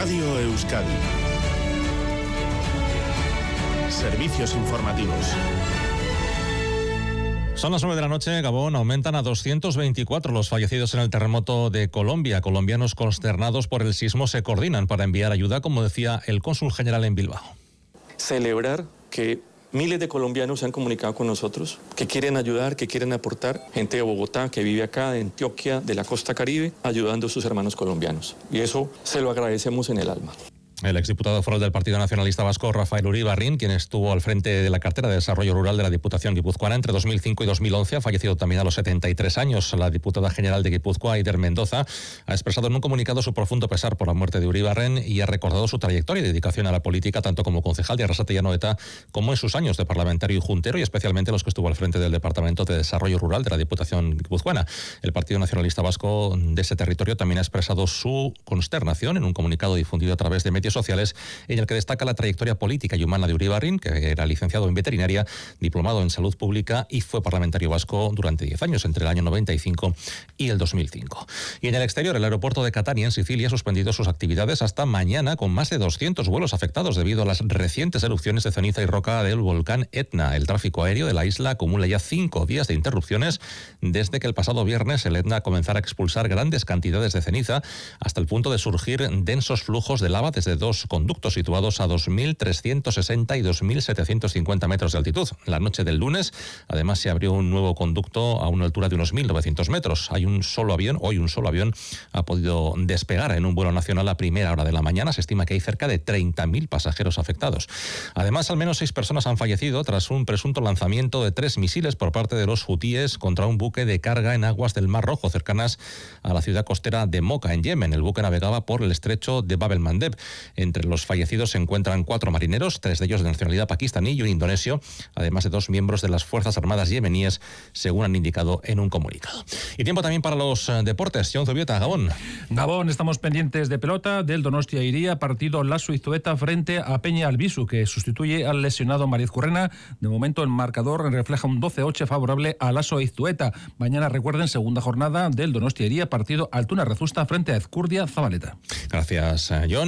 Radio Euskadi. Servicios informativos. Son las 9 de la noche, Gabón. Aumentan a 224 los fallecidos en el terremoto de Colombia. Colombianos consternados por el sismo se coordinan para enviar ayuda, como decía el cónsul general en Bilbao. Celebrar que miles de colombianos se han comunicado con nosotros, que quieren ayudar, que quieren aportar. Gente de Bogotá, que vive acá, de Antioquia, de la costa Caribe, ayudando a sus hermanos colombianos. Y eso se lo agradecemos en el alma. El exdiputado foral del Partido Nacionalista Vasco, Rafael Uribarrín, quien estuvo al frente de la cartera de Desarrollo Rural de la Diputación guipuzcoana entre 2005 y 2011, ha fallecido también a los 73 años. La diputada general de Guipúzcoa, Eider Mendoza, ha expresado en un comunicado su profundo pesar por la muerte de Uribarrín y ha recordado su trayectoria y dedicación a la política, tanto como concejal de Arrasate y Anoeta, como en sus años de parlamentario y juntero, y especialmente los que estuvo al frente del Departamento de Desarrollo Rural de la Diputación guipuzcoana. El Partido Nacionalista Vasco de ese territorio también ha expresado su consternación en un comunicado difundido a través de medios sociales, en el que destaca la trayectoria política y humana de Uribarrín, que era licenciado en veterinaria, diplomado en salud pública y fue parlamentario vasco durante 10 años, entre el año 95 y el 2005. Y en el exterior, el aeropuerto de Catania, en Sicilia, ha suspendido sus actividades hasta mañana, con más de 200 vuelos afectados debido a las recientes erupciones de ceniza y roca del volcán Etna. El tráfico aéreo de la isla acumula ya 5 días de interrupciones desde que el pasado viernes el Etna comenzara a expulsar grandes cantidades de ceniza, hasta el punto de surgir densos flujos de lava desde dos conductos situados a 2.360 y 2.750 metros de altitud. La noche del lunes, además, se abrió un nuevo conducto a una altura de unos 1.900 metros. Hoy un solo avión ha podido despegar en un vuelo nacional a primera hora de la mañana. Se estima que hay cerca de 30.000 pasajeros afectados. Además, al menos 6 personas han fallecido tras un presunto lanzamiento de 3 misiles por parte de los hutíes contra un buque de carga en aguas del Mar Rojo, cercanas a la ciudad costera de Moca, en Yemen. El buque navegaba por el estrecho de Bab el-Mandeb. Entre los fallecidos se encuentran 4 marineros, 3 de ellos de nacionalidad pakistaní y un indonesio, además de 2 miembros de las Fuerzas Armadas yemeníes, según han indicado en un comunicado. Y tiempo también para los deportes. John Zubieta, Gabón. Gabón, estamos pendientes de pelota del Donostia Iría, partido Lasso Izueta frente a Peña Albisu, que sustituye al lesionado Mariz Currena. De momento el marcador refleja un 12-8 favorable a Lasso Izueta. Mañana, recuerden, segunda jornada del Donostia Iría, partido Altuna Rezusta frente a Ezcurdia Zabaleta. Gracias, John.